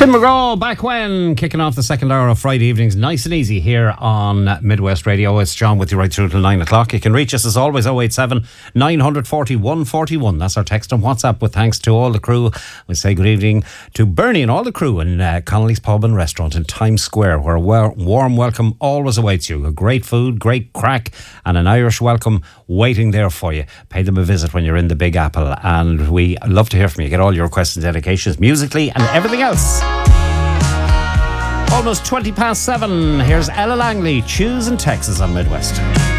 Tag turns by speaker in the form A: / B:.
A: Tim McGraw, back when, kicking off the second hour of Friday evenings, nice and easy here on Midwest Radio. It's John with you right through till 9 o'clock. You can reach us as always, 087 940 141. That's our text on WhatsApp, with thanks to all the crew. We say good evening to Bernie and all the crew in Connolly's Pub and Restaurant in Times Square, where a warm welcome always awaits you. A great food, great crack, and an Irish welcome waiting there for you. Pay them a visit when you're in the Big Apple, and we love to hear from you. Get all your requests and dedications musically and everything else. Almost 7:20. Here's Ella Langley, Choosing Texas on Midwest.